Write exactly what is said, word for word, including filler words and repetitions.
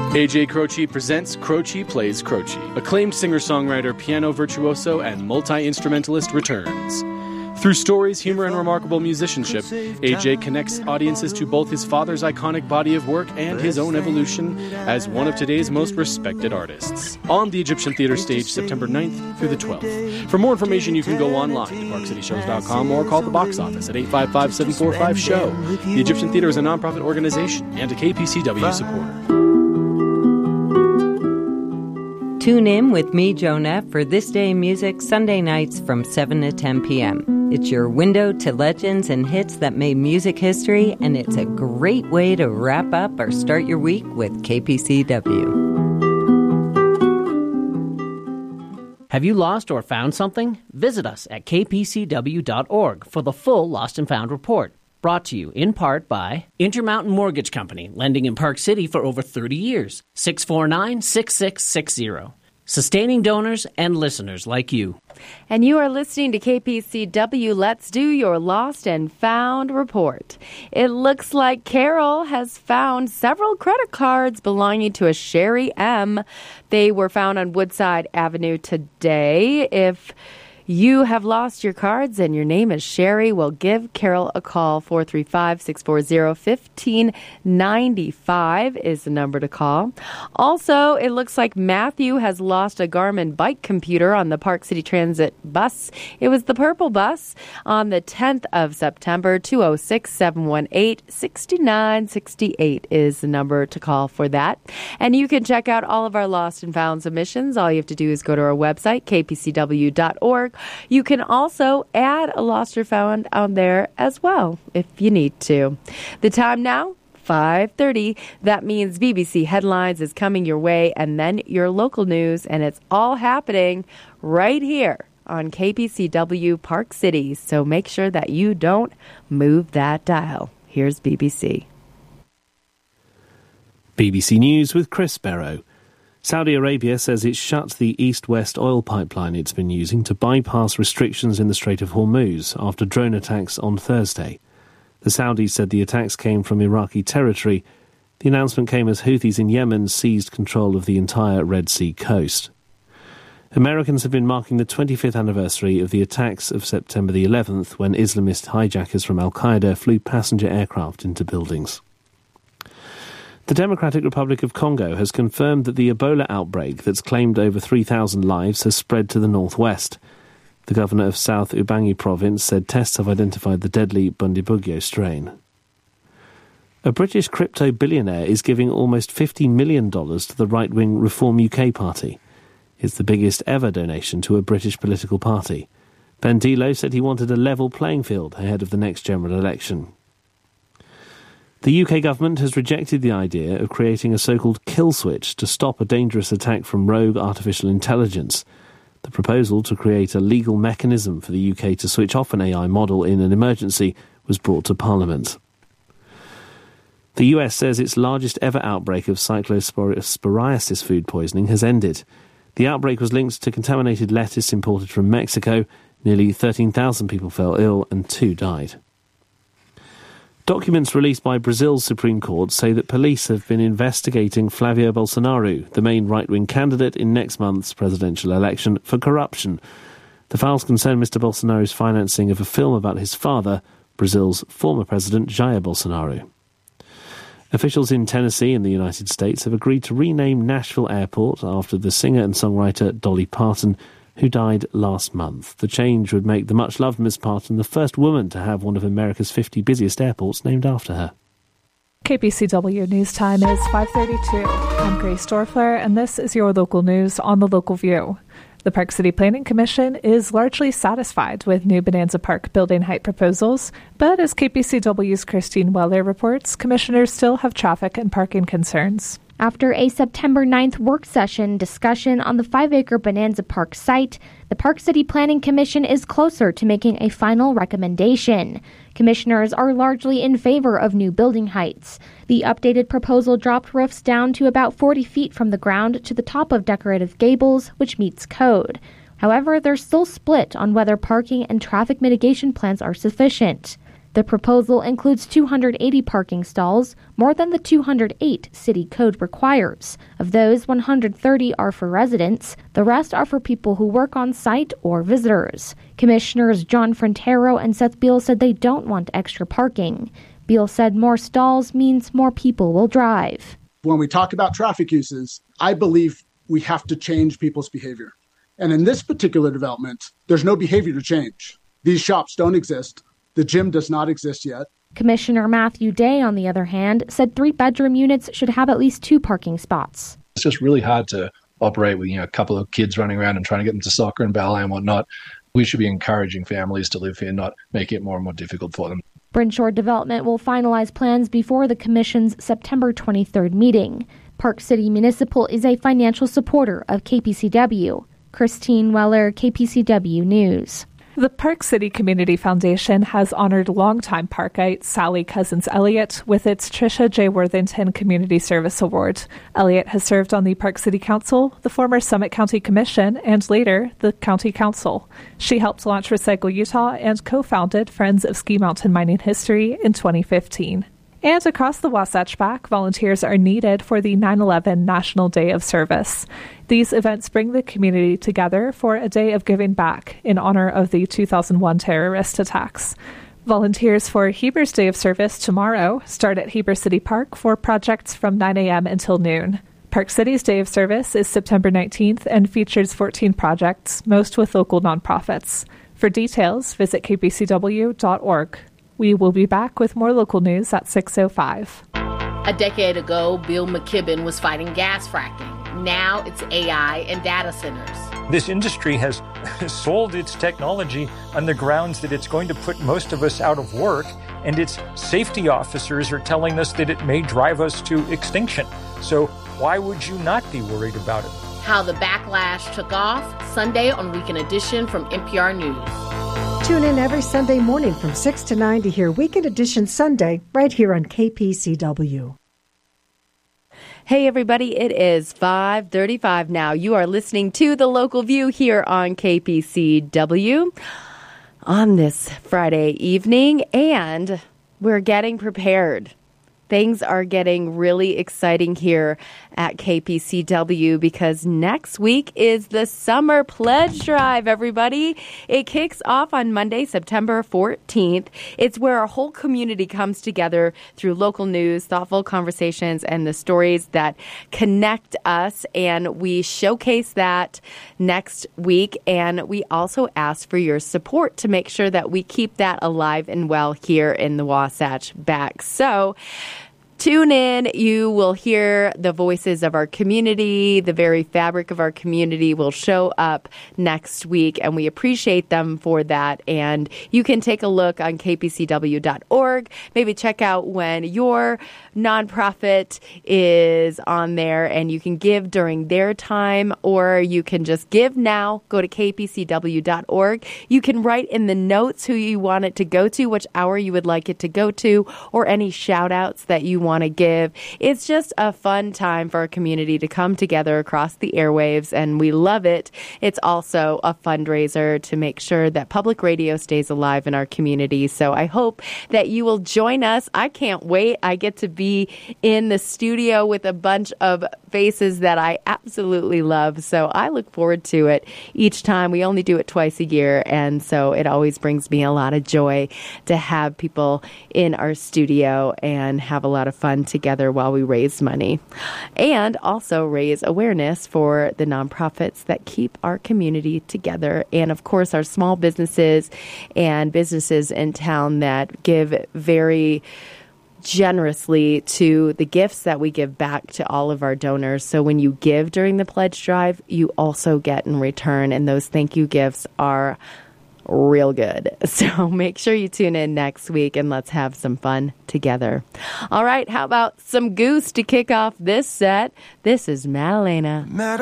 A J Croce presents Croce Plays Croce. Acclaimed singer-songwriter, piano virtuoso, and multi-instrumentalist returns. Through stories, humor, and remarkable musicianship, A J connects audiences to both his father's iconic body of work and his own evolution as one of today's most respected artists. On the Egyptian Theatre stage, September ninth through the twelfth. For more information, you can go online to park city shows dot com or call the box office at eight five five, seven four five, S H O W. The Egyptian Theatre is a nonprofit organization and a K P C W supporter. Tune in with me, Jonah, for This Day in Music, Sunday nights from seven to ten p.m. It's your window to legends and hits that made music history, and it's a great way to wrap up or start your week with K P C W. Have you lost or found something? Visit us at k p c w dot org for the full Lost and Found report. Brought to you in part by Intermountain Mortgage Company, lending in Park City for over thirty years. six four nine, six six six zero. Sustaining donors and listeners like you. And you are listening to K P C W. Let's do your Lost and Found report. It looks like Carol has found several credit cards belonging to a Sherry M. They were found on Woodside Avenue today. If you have lost your cards and your name is Sherry, well, give Carol a call. four three five, six four zero, one five nine five is the number to call. Also, it looks like Matthew has lost a Garmin bike computer on the Park City Transit bus. It was the purple bus on the tenth of September. Two oh six, seven one eight, six nine six eight is the number to call for that. And you can check out all of our lost and found submissions. All you have to do is go to our website, k p c w dot org. You can also add a lost or found on there as well if you need to. The time now, five thirty. That means B B C Headlines is coming your way, and then your local news, and it's all happening right here on K P C W Park City. So make sure that you don't move that dial. Here's B B C. B B C News with Chris Barrow. Saudi Arabia says it shut the east-west oil pipeline it's been using to bypass restrictions in the Strait of Hormuz after drone attacks on Thursday. The Saudis said the attacks came from Iraqi territory. The announcement came as Houthis in Yemen seized control of the entire Red Sea coast. Americans have been marking the twenty-fifth anniversary of the attacks of September the eleventh, when Islamist hijackers from Al-Qaeda flew passenger aircraft into buildings. The Democratic Republic of Congo has confirmed that the Ebola outbreak that's claimed over three thousand lives has spread to the northwest. The governor of South Ubangi province said tests have identified the deadly Bundibugyo strain. A British crypto billionaire is giving almost fifty million dollars to the right-wing Reform U K party. It's the biggest ever donation to a British political party. Ben Dilo said he wanted a level playing field ahead of the next general election. The U K government has rejected the idea of creating a so-called kill switch to stop a dangerous attack from rogue artificial intelligence. The proposal to create a legal mechanism for the U K to switch off an A I model in an emergency was brought to Parliament. The U S says its largest ever outbreak of cyclosporiasis food poisoning has ended. The outbreak was linked to contaminated lettuce imported from Mexico. Nearly thirteen thousand people fell ill and two died. Documents released by Brazil's Supreme Court say that police have been investigating Flavio Bolsonaro, the main right-wing candidate in next month's presidential election, for corruption. The files concern Mister Bolsonaro's financing of a film about his father, Brazil's former president Jair Bolsonaro. Officials in Tennessee and the United States have agreed to rename Nashville Airport after the singer and songwriter Dolly Parton, who died last month. The change would make the much-loved Miss Parton the first woman to have one of America's fifty busiest airports named after her. K P C W News Time is five thirty-two. I'm Grace Dorfler, and this is your local news on The Local View. The Park City Planning Commission is largely satisfied with new Bonanza Park building height proposals, but as K P C W's Christine Weller reports, commissioners still have traffic and parking concerns. After a September ninth work session discussion on the five-acre Bonanza Park site, the Park City Planning Commission is closer to making a final recommendation. Commissioners are largely in favor of new building heights. The updated proposal dropped roofs down to about forty feet from the ground to the top of decorative gables, which meets code. However, they're still split on whether parking and traffic mitigation plans are sufficient. The proposal includes two hundred eighty parking stalls, more than the two hundred eight city code requires. Of those, one hundred thirty are for residents. The rest are for people who work on site or visitors. Commissioners John Frontero and Seth Beal said they don't want extra parking. Beal said more stalls means more people will drive. When we talk about traffic uses, I believe we have to change people's behavior. And in this particular development, there's no behavior to change. These shops don't exist. The gym does not exist yet. Commissioner Matthew Day, on the other hand, said three-bedroom units should have at least two parking spots. It's just really hard to operate with, you know, a couple of kids running around and trying to get them to soccer and ballet and whatnot. We should be encouraging families to live here, not making it more and more difficult for them. Brinshore Development will finalize plans before the Commission's September twenty-third meeting. Park City Municipal is a financial supporter of K P C W. Christine Weller, K P C W News. The Park City Community Foundation has honored longtime Parkite Sally Cousins-Elliott with its Tricia J. Worthington Community Service Award. Elliott has served on the Park City Council, the former Summit County Commission, and later the County Council. She helped launch Recycle Utah and co-founded Friends of Ski Mountain Mining History in twenty fifteen. And across the Wasatch Back, volunteers are needed for the nine eleven National Day of Service. These events bring the community together for a day of giving back in honor of the two thousand one terrorist attacks. Volunteers for Heber's Day of Service tomorrow start at Heber City Park for projects from nine a.m. until noon. Park City's Day of Service is September nineteenth and features fourteen projects, most with local nonprofits. For details, visit k p c w dot org. We will be back with more local news at six oh five. A decade ago, Bill McKibben was fighting gas fracking. Now it's A I and data centers. This industry has sold its technology on the grounds that it's going to put most of us out of work, and its safety officers are telling us that it may drive us to extinction. So why would you not be worried about it? How the backlash took off, Sunday on Weekend Edition from N P R News. Tune in every Sunday morning from six to nine to hear Weekend Edition Sunday right here on K P C W. Hey, everybody, it is five thirty-five now. You are listening to The Local View here on K P C W on this Friday evening, and we're getting prepared. Things are getting really exciting here at K P C W because next week is the Summer Pledge Drive, everybody. It kicks off on Monday, September fourteenth. It's where our whole community comes together through local news, thoughtful conversations, and the stories that connect us. And we showcase that next week. And we also ask for your support to make sure that we keep that alive and well here in the Wasatch Back. So, tune in. You will hear the voices of our community. The very fabric of our community will show up next week, and we appreciate them for that. And you can take a look on k p c w dot org. Maybe check out when your nonprofit is on there, and you can give during their time, or you can just give now. Go to k p c w dot org. You can write in the notes who you want it to go to, which hour you would like it to go to, or any shout outs that you want want to give. It's just a fun time for our community to come together across the airwaves, and we love it. It's also a fundraiser to make sure that public radio stays alive in our community. So I hope that you will join us. I can't wait. I get to be in the studio with a bunch of faces that I absolutely love. So I look forward to it each time. We only do it twice a year, and so it always brings me a lot of joy to have people in our studio and have a lot of fun together while we raise money and also raise awareness for the nonprofits that keep our community together, and of course our small businesses and businesses in town that give very generously to the gifts that we give back to all of our donors. So when you give during the pledge drive, you also get in return, and those thank you gifts are real good. So make sure you tune in next week and let's have some fun together. All right, how about some Goose to kick off this set? This is Madalena.